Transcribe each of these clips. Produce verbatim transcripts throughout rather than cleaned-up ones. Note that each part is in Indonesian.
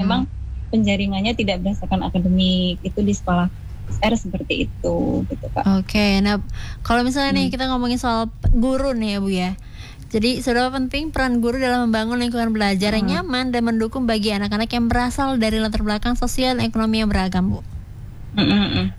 memang penjaringannya tidak berdasarkan akademik, itu di sekolah S R seperti itu gitu Kak. Oke, okay. Nah kalau misalnya hmm. nih kita ngomongin soal guru nih ya Bu ya. Jadi seberapa penting peran guru dalam membangun lingkungan belajar yang hmm. nyaman dan mendukung bagi anak-anak yang berasal dari latar belakang sosial dan ekonomi yang beragam Bu? Hmm.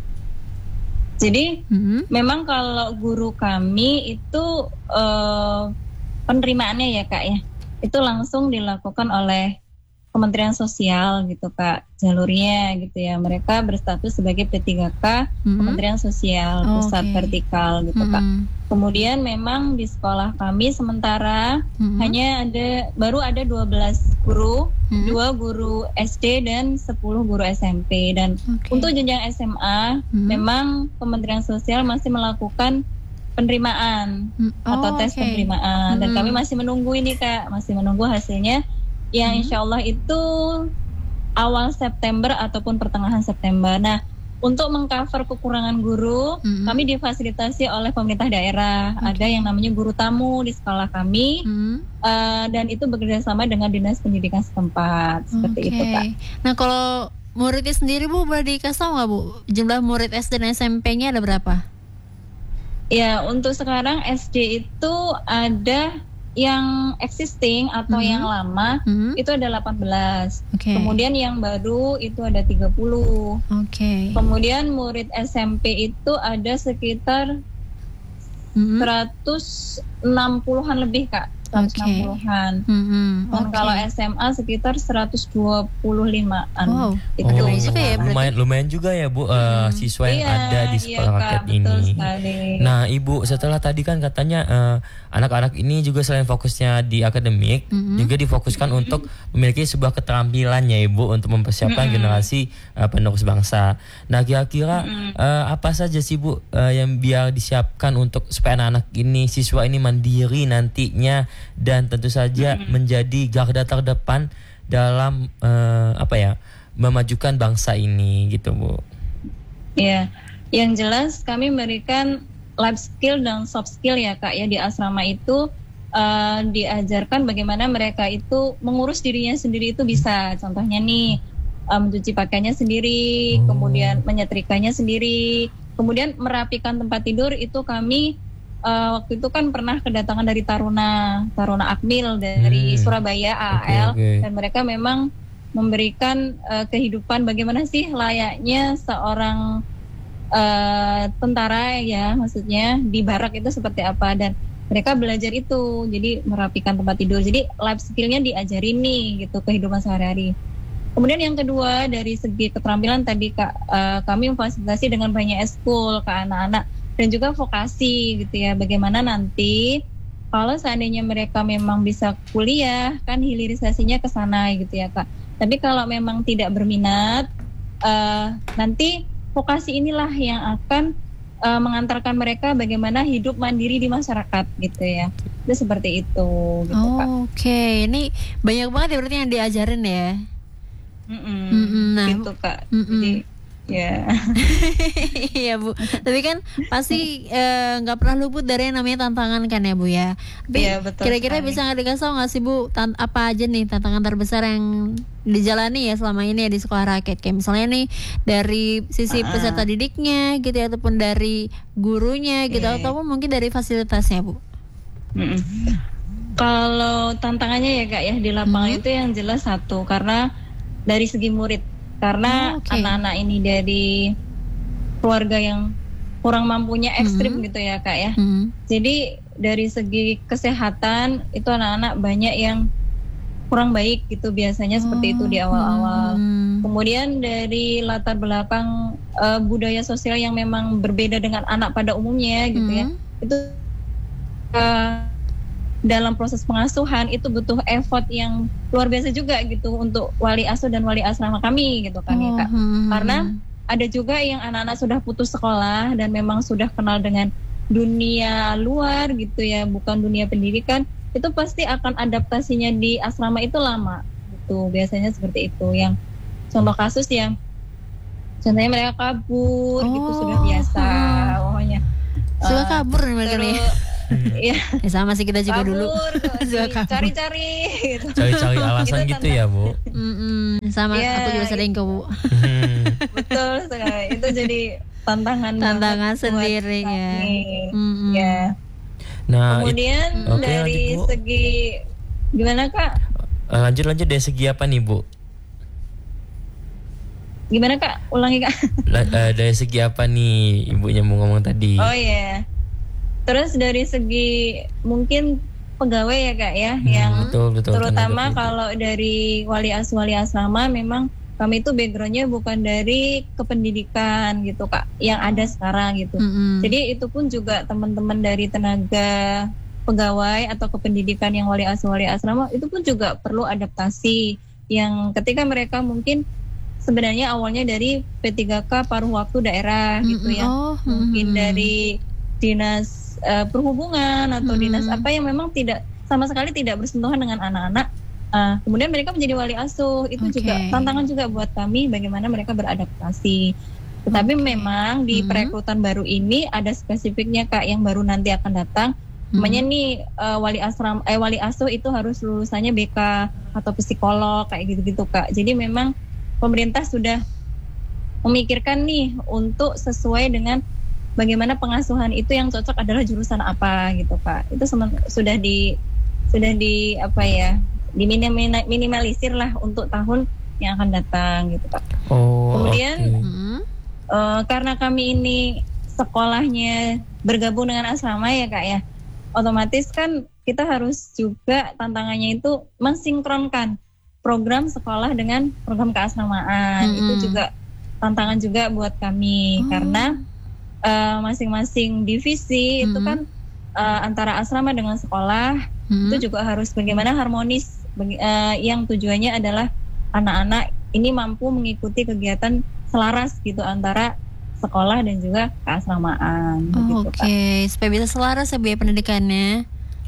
Jadi hmm. memang kalau guru kami itu uh, penerimaannya ya Kak ya, itu langsung dilakukan oleh Kementerian Sosial gitu Kak, jalurnya gitu ya. Mereka berstatus sebagai P tiga K mm-hmm. Kementerian Sosial pusat okay. vertikal gitu mm-hmm. Kak. Kemudian memang di sekolah kami sementara mm-hmm. hanya ada baru ada dua belas guru, mm-hmm. dua guru S D dan sepuluh guru S M P, dan okay. untuk jenjang S M A mm-hmm. memang Kementerian Sosial masih melakukan penerimaan oh, atau tes okay. penerimaan, dan mm-hmm. kami masih menunggu ini Kak, masih menunggu hasilnya yang hmm. insya Allah itu awal September ataupun pertengahan September. Nah, untuk mengcover kekurangan guru, hmm. kami difasilitasi oleh pemerintah daerah. Okay. Ada yang namanya guru tamu di sekolah kami, hmm. uh, dan itu bekerjasama dengan dinas pendidikan setempat. Seperti okay. itu Kak. Nah, kalau muridnya sendiri Bu, boleh dikasih tahu nggak Bu, jumlah murid S D dan S M P-nya ada berapa? Ya, untuk sekarang S D itu ada yang existing atau mm-hmm. yang lama mm-hmm. itu ada delapan belas. Okay. Kemudian yang baru itu ada tiga puluh. Okay. Kemudian murid S M P itu ada sekitar mm-hmm. seratus enam puluhan lebih Kak. seratus enam puluhan. Okay. Mm-hmm. Dan okay. kalau S M A sekitar seratus dua puluh limaan. Wow. Itu oh, juga ya, lumayan lumayan juga ya Bu, uh, hmm. siswa yang iya, ada di sekolah iya, rakyat ini. Sekali. Nah, Ibu, setelah tadi kan katanya uh, anak-anak ini juga selain fokusnya di akademik, mm-hmm. juga difokuskan mm-hmm. untuk memiliki sebuah keterampilan ya Ibu, untuk mempersiapkan mm-hmm. generasi uh, penerus bangsa. Nah, kira-kira mm-hmm. uh, apa saja sih Bu uh, yang biar disiapkan untuk supaya anak-anak ini, siswa ini mandiri nantinya, dan tentu saja mm-hmm. menjadi garda terdepan dalam uh, apa ya, memajukan bangsa ini gitu Bu. Ya, yang jelas kami memberikan life skill dan soft skill ya Kak ya. Di asrama itu uh, diajarkan bagaimana mereka itu mengurus dirinya sendiri itu bisa. Contohnya nih, uh, mencuci pakaiannya sendiri, oh. kemudian menyetrikanya sendiri, kemudian merapikan tempat tidur itu kami Uh, waktu itu kan pernah kedatangan dari Taruna, Taruna Akmil dari hmm. Surabaya A A L, okay, okay. dan mereka memang memberikan uh, kehidupan bagaimana sih layaknya seorang uh, tentara ya, maksudnya di barak itu seperti apa, dan mereka belajar itu, jadi merapikan tempat tidur, jadi life skillnya diajarin nih gitu, kehidupan sehari-hari. Kemudian yang kedua dari segi keterampilan tadi Kak, uh, kami memfasilitasi dengan banyak eskul ke anak-anak dan juga vokasi gitu ya, bagaimana nanti kalau seandainya mereka memang bisa kuliah kan hilirisasinya ke sana gitu ya Kak. Tapi kalau memang tidak berminat, uh, nanti vokasi inilah yang akan uh, mengantarkan mereka bagaimana hidup mandiri di masyarakat gitu ya. Itu seperti itu gitu oh, Kak. Oke, okay. Ini banyak banget ya berarti yang diajarin ya. Mm-mm. Mm-mm, nah, gitu Kak. Mm-mm. Jadi ya. Iya Bu. Tapi kan pasti nggak uh, pernah luput dari yang namanya tantangan kan ya Bu ya. Tapi ya, betul kira-kira sekali. bisa nggak dikasih tau nggak sih Bu, tant- apa aja nih tantangan terbesar yang dijalani ya selama ini ya di sekolah rakyat, kayak misalnya nih dari sisi uh-uh. peserta didiknya gitu ya, ataupun dari gurunya gitu, yeah. ataupun mungkin dari fasilitasnya Bu. Mm-mm. Kalau tantangannya ya Kak ya di lapangan mm-hmm. itu yang jelas satu, karena dari segi murid. Karena oh, okay. anak-anak ini dari keluarga yang kurang mampunya ekstrim mm-hmm. gitu ya Kak ya. Mm-hmm. Jadi dari segi kesehatan itu anak-anak banyak yang kurang baik gitu biasanya, oh, seperti itu di awal-awal. Mm-hmm. Kemudian dari latar belakang uh, budaya sosial yang memang berbeda dengan anak pada umumnya gitu mm-hmm. ya. Itu uh, dalam proses pengasuhan itu butuh effort yang luar biasa juga gitu untuk wali asuh dan wali asrama kami gitu kan oh, ya Kak. Hmm. Karena ada juga yang anak-anak sudah putus sekolah dan memang sudah kenal dengan dunia luar gitu ya, bukan dunia pendidikan, itu pasti akan adaptasinya di asrama itu lama gitu. Biasanya seperti itu. Yang contoh kasus yang contohnya mereka kabur oh. gitu sudah biasa pokoknya. Sudah uh, kabur mereka nih. Iya. Ya sama sih kita juga dulu. Kabur, Juga kabur. cari-cari gitu. Cari-cari alasan Itu gitu ya Bu. Mm-mm, sama Iya, aku juga sering ke Bu. Hmm. Betul sekali. Itu jadi tantangan Tantangan banget buat sendiri ya. kami. Mm-mm. Ya. Nah, it- Kemudian Oke, dari lanjut, Bu. segi gimana Kak? eh, lanjut lanjut dari segi apa nih Bu? Gimana Kak? Ulangi Kak. La- eh, dari segi apa nih ibunya mau ngomong tadi? Oh iya. Terus dari segi mungkin pegawai ya Kak ya, Hmm, yang betul, betul, terutama tenaga kalau dari wali asuh wali asrama memang kami itu backgroundnya bukan dari kependidikan gitu Kak, yang ada sekarang gitu. Mm-mm. Jadi itu pun juga teman-teman dari tenaga pegawai atau kependidikan yang wali asuh wali asrama itu pun juga perlu adaptasi, yang ketika mereka mungkin sebenarnya awalnya dari P tiga K paruh waktu daerah gitu Mm-mm. ya, Oh, mungkin mm-mm. dari dinas eh, perhubungan atau Mm-mm. dinas apa yang memang tidak sama sekali tidak bersentuhan dengan anak-anak. Uh, kemudian mereka menjadi wali asuh, itu Oke. juga tantangan juga buat kami bagaimana mereka beradaptasi. Tetapi Oke. memang di Mhm. perekrutan baru ini ada spesifiknya Kak, yang baru nanti akan datang. Mhm. Namanya nih uh, wali asram eh wali asuh itu harus lulusannya B K atau psikolog kayak gitu-gitu Kak. Jadi memang pemerintah sudah memikirkan nih untuk sesuai dengan bagaimana pengasuhan itu yang cocok adalah jurusan apa gitu Kak. Itu semen- sudah di sudah di apa ya? diminimalisir lah untuk tahun yang akan datang gitu Kak. Oh, Kemudian, oke. Mm-mm. Uh, karena kami ini sekolahnya bergabung dengan asrama ya Kak ya, otomatis kan kita harus juga tantangannya itu mensinkronkan program sekolah dengan program keasramaan. Mm-mm. Itu juga tantangan juga buat kami. Oh. Karena uh, masing-masing divisi itu Mm-mm. kan uh, antara asrama dengan sekolah Mm-mm. itu juga harus bagaimana harmonis, bagi- uh, yang tujuannya adalah anak-anak ini mampu mengikuti kegiatan selaras gitu antara sekolah dan juga keasramaan Oh, gitu Oke, Kak. supaya bisa selaras ya Bu ya pendidikannya.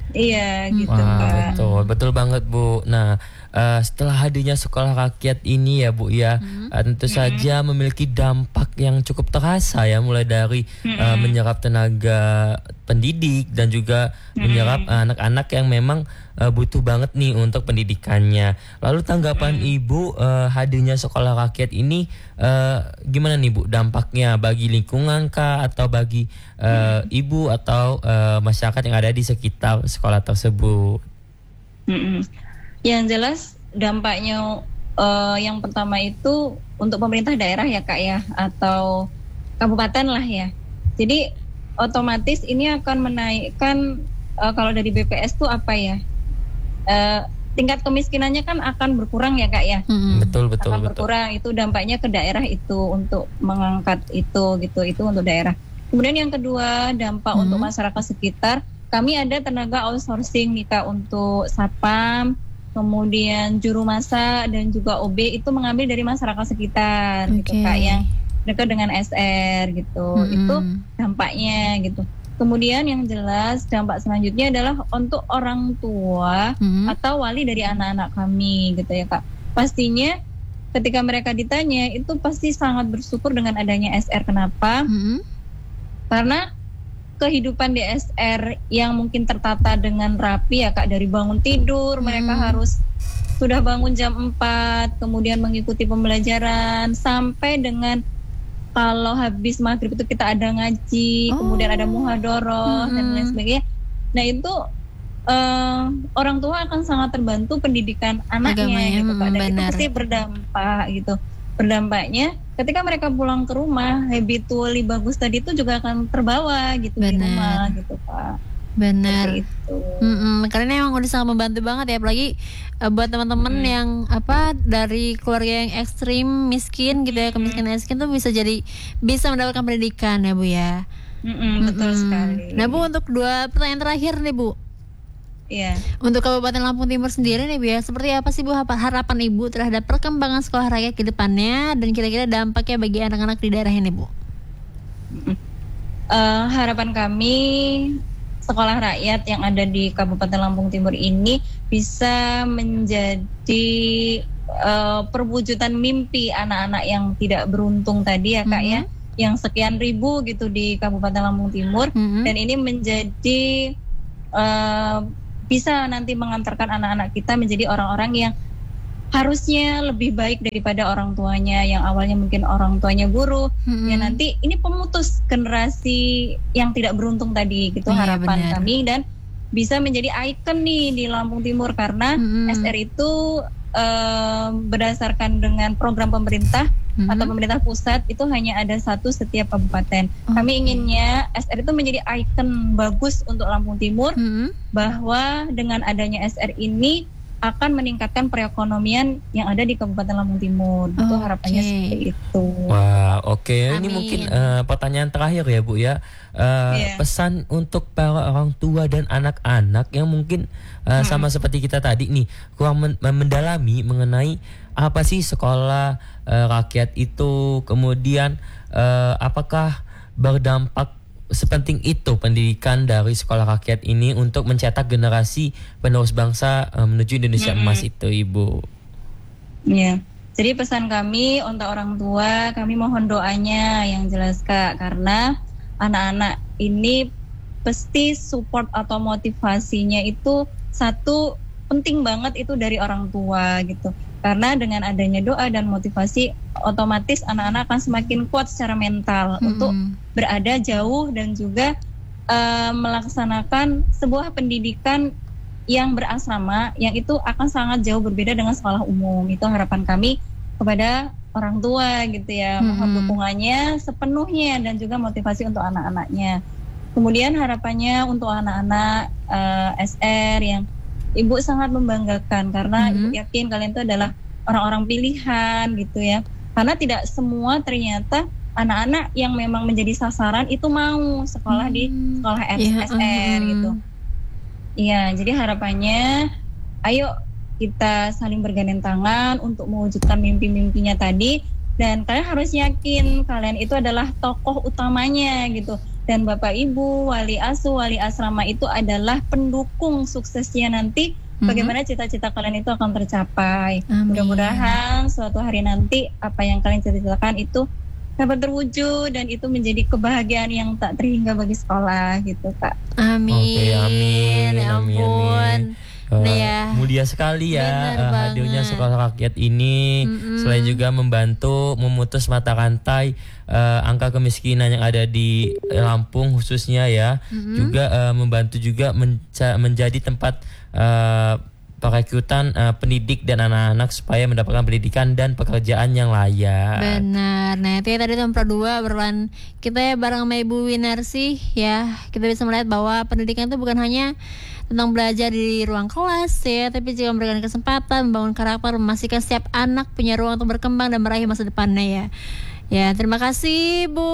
Iya gitu Wah, Kak. betul, betul banget Bu. Nah, eh, setelah hadirnya sekolah rakyat ini ya Bu ya, Hmm. eh, tentu saja memiliki dampak yang cukup terasa ya, mulai dari eh, menyerap tenaga pendidik dan juga menyerap eh, anak-anak yang memang eh, butuh banget nih untuk pendidikannya. Lalu tanggapan Ibu eh, hadirnya sekolah rakyat ini eh, gimana nih Bu? Dampaknya bagi lingkungan kah atau bagi eh, Ibu atau eh, masyarakat yang ada di sekitar sekolah tersebut? Mm-mm. Yang jelas dampaknya eh, yang pertama itu untuk pemerintah daerah ya Kak ya, atau kabupaten lah ya. Jadi otomatis ini akan menaikkan eh, kalau dari B P S tuh apa ya, eh, tingkat kemiskinannya kan akan berkurang ya Kak ya. Mm-mm. Betul betul akan betul. berkurang, itu dampaknya ke daerah itu untuk mengangkat itu gitu, itu untuk daerah. Kemudian yang kedua dampak Hmm. untuk masyarakat sekitar, kami ada tenaga outsourcing nih Kak untuk satpam, kemudian juru masak dan juga O B itu mengambil dari masyarakat sekitar gitu Oke. Kak, yang dekat dengan S R gitu. Mm-mm. Itu dampaknya gitu. Kemudian yang jelas dampak selanjutnya adalah untuk orang tua Mm-mm. atau wali dari anak-anak kami gitu ya Kak. Pastinya ketika mereka ditanya itu pasti sangat bersyukur dengan adanya S R. Kenapa? Mm-mm. Karena kehidupan di S R yang mungkin tertata dengan rapi ya Kak, dari bangun tidur mereka Hmm. harus sudah bangun jam empat, kemudian mengikuti pembelajaran sampai dengan kalau habis maghrib itu kita ada ngaji, Oh. kemudian ada muhadoroh dan Mm-mm. lain sebagainya. Nah itu eh, orang tua akan sangat terbantu pendidikan anaknya Agamanya, gitu Kak, dan mm, itu benar. pasti berdampak gitu. Berdampaknya ketika mereka pulang ke rumah, habitually bagus tadi itu juga akan terbawa gitu di Benar. rumah gitu Kak. Benar. Seperti itu. Mm-mm, karena emang udah sangat membantu banget ya, apalagi uh, buat teman-teman Hmm. yang apa dari keluarga yang ekstrim miskin gitu ya, kemiskinan miskin tuh bisa jadi bisa mendapatkan pendidikan ya Bu ya. Mm-mm, betul Mm-mm. sekali. Nah Bu, untuk dua pertanyaan terakhir nih Bu, Iya. untuk Kabupaten Lampung Timur sendiri nih Bu ya, seperti apa sih Bu apa harapan Ibu terhadap perkembangan sekolah rakyat ke depannya dan kira-kira dampaknya bagi anak-anak di daerah ini Bu? Eh, harapan kami sekolah rakyat yang ada di Kabupaten Lampung Timur ini bisa menjadi eh, perwujudan mimpi anak-anak yang tidak beruntung tadi ya Kak ya, yang sekian ribu gitu di Kabupaten Lampung Timur, Mm-mm. dan ini menjadi uh, bisa nanti mengantarkan anak-anak kita menjadi orang-orang yang harusnya lebih baik daripada orang tuanya yang awalnya mungkin orang tuanya guru, hmm. ya nanti ini pemutus generasi yang tidak beruntung tadi gitu, iya, harapan benar. kami, dan bisa menjadi ikon nih di Lampung Timur karena hmm. S R itu eh, berdasarkan dengan program pemerintah hmm. atau pemerintah pusat itu hanya ada satu setiap kabupaten. Okay. Kami inginnya S R itu menjadi ikon bagus untuk Lampung Timur, hmm. bahwa dengan adanya S R ini akan meningkatkan perekonomian yang ada di Kabupaten Lampung Timur. Itu okay. harapannya seperti itu. Wah, oke. Okay. Ini Amin. mungkin uh, pertanyaan terakhir ya, Bu ya. Uh, yeah. Pesan untuk para orang tua dan anak-anak yang mungkin uh, hmm. sama seperti kita tadi nih, kurang men- mendalami mengenai apa sih sekolah uh, rakyat itu, kemudian uh, apakah berdampak sepenting itu pendidikan dari sekolah rakyat ini untuk mencetak generasi penerus bangsa uh, menuju Indonesia mm-hmm. emas itu, Ibu. Ya, jadi pesan kami untuk orang tua, kami mohon doanya yang jelas Kak, karena anak-anak ini pasti support atau motivasinya itu satu penting banget itu dari orang tua gitu. Karena dengan adanya doa dan motivasi, otomatis anak-anak akan semakin kuat secara mental hmm. untuk berada jauh dan juga uh, melaksanakan sebuah pendidikan yang berasrama, yang itu akan sangat jauh berbeda dengan sekolah umum. Itu harapan kami kepada orang tua gitu ya, hmm. mohon dukungannya sepenuhnya dan juga motivasi untuk anak-anaknya. Kemudian harapannya untuk anak-anak uh, S R yang Ibu sangat membanggakan karena mm-hmm. Ibu yakin kalian itu adalah orang-orang pilihan gitu ya. Karena tidak semua ternyata anak-anak yang memang menjadi sasaran itu mau sekolah mm-hmm. di sekolah yeah, S R uh-huh. gitu. Iya, jadi harapannya ayo kita saling bergandeng tangan untuk mewujudkan mimpi-mimpinya tadi, dan kalian harus yakin kalian itu adalah tokoh utamanya gitu. Dan Bapak Ibu, wali asuh, wali asrama itu adalah pendukung suksesnya nanti. Mm-hmm. Bagaimana cita-cita kalian itu akan tercapai. Amin. Mudah-mudahan suatu hari nanti apa yang kalian cita-citakan itu dapat terwujud dan itu menjadi kebahagiaan yang tak terhingga bagi sekolah gitu Kak. Amin. Oke, amin. Ya ampun. Amin, amin. Uh, ya. Mulia sekali ya uh, hadirnya sekolah rakyat ini. Mm-mm. Selain juga membantu memutus mata rantai uh, angka kemiskinan yang ada di Lampung khususnya ya. Mm-hmm. Juga uh, membantu juga menca- menjadi tempat uh, perekrutan uh, pendidik dan anak-anak supaya mendapatkan pendidikan dan pekerjaan yang layak. Benar. Nah itu ya tadi nomor dua berlan kita ya bareng sama Ibu Winarsi ya. Kita bisa melihat bahwa pendidikan itu bukan hanya tentang belajar di ruang kelas ya, tapi juga memberikan kesempatan membangun karakter, memastikan setiap anak punya ruang untuk berkembang dan meraih masa depannya ya. Ya terima kasih Bu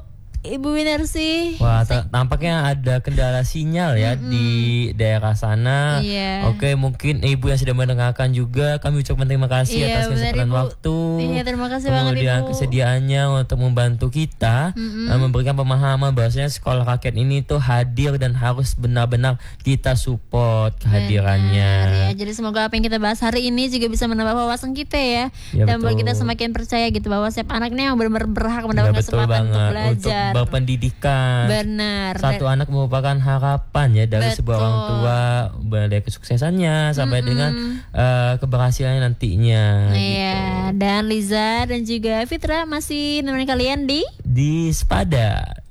Ibu Winarsi. Wah, t- tampaknya ada kendala sinyal ya mm-hmm. di daerah sana. Yeah. Oke, mungkin Ibu yang sudah mendengarkan juga kami ucapkan terima kasih yeah, atas kesempatan waktu. Iya, terima kasih kemudian banget Ibu. kesediaannya untuk membantu kita mm-hmm. uh, memberikan pemahaman bahwasanya sekolah rakyat ini tuh hadir dan harus benar-benar kita support kehadirannya. Benar, ya. Jadi semoga apa yang kita bahas hari ini juga bisa menambah wawasan kita ya, ya dan membuat kita semakin percaya gitu bahwa setiap anaknya yang benar-benar berhak mendapatkan ya, kesempatan untuk belajar. Untuk berpendidikan. Benar. Satu anak merupakan harapan ya dari betul. Sebuah orang tua, dari kesuksesannya sampai mm-hmm. dengan uh, keberhasilannya nantinya. Iya. Gitu. Dan Liza dan juga Fitra masih nemenin kalian di di Sepada.